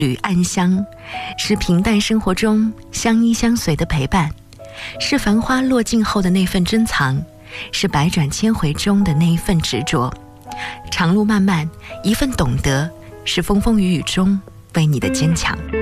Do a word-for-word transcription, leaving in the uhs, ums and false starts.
缕暗香，是平淡生活中相依相随的陪伴，是繁花落尽后的那份珍藏，是百转千回中的那一份执着。长路漫漫，一份懂得，是风风雨雨中为你的坚强。